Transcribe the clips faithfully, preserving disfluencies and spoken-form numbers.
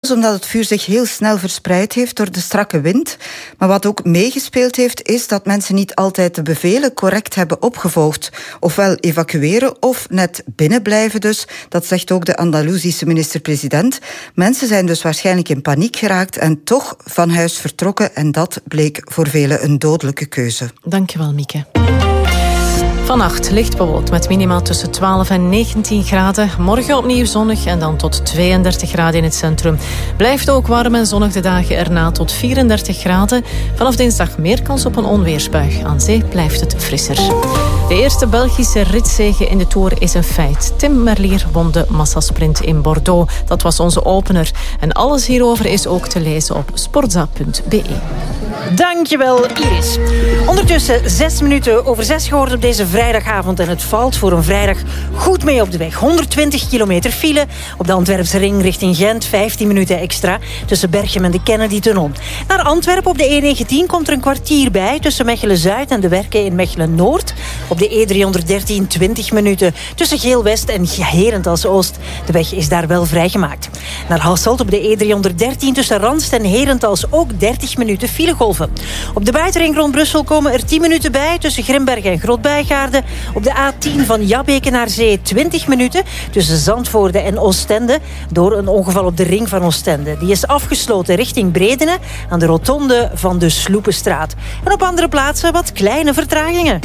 Deels omdat het vuur zich heel snel verspreid heeft door de strakke wind. Maar wat ook meegespeeld heeft, is dat mensen niet altijd de bevelen correct hebben opgevolgd. Ofwel evacueren of net binnenblijven dus. Dat zegt ook de Andalusische minister-president. Mensen zijn dus waarschijnlijk in paniek geraakt en toch van huis vertrokken. En dat bleek voor velen een dodelijke keuze. Dankjewel, Mieke. Vannacht licht bewolkt met minimaal tussen twaalf en negentien graden. Morgen opnieuw zonnig en dan tot tweeëndertig graden in het centrum. Blijft ook warm en zonnig de dagen erna tot vierendertig graden. Vanaf dinsdag meer kans op een onweersbui. Aan zee blijft het frisser. De eerste Belgische ritzege in de Tour is een feit. Tim Merlier won de massasprint in Bordeaux. Dat was onze opener. En alles hierover is ook te lezen op sportza punt be. Dankjewel, Iris. Ondertussen zes minuten over zes geworden op deze vrijdagavond. En het valt voor een vrijdag goed mee op de weg. honderdtwintig kilometer file op de Antwerpse ring richting Gent. vijftien minuten extra tussen Berchem en de Kennedy-tunnel. Naar Antwerpen op de E negentien komt er een kwartier bij tussen Mechelen-Zuid en de Werken in Mechelen-Noord. Op de E driehonderddertien twintig minuten tussen Geel-West en Herentals-Oost. De weg is daar wel vrijgemaakt. Naar Hasselt op de E driehonderddertien tussen Ranst en Herentals ook dertig minuten filegolven. Op de buitenring rond Brussel komen er tien minuten bij tussen Grimbergen en Grootbijgaarden. Op de A tien van Jabbeke naar Zee twintig minuten tussen Zandvoorde en Oostende door een ongeval op de ring van Oostende. Die is afgesloten richting Bredene aan de rotonde van de Sloepenstraat. En op andere plaatsen wat kleine vertragingen.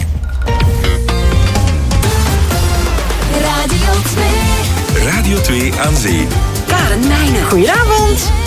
Radio twee. Radio twee aan Zee. Karen Meijnen. Goedenavond.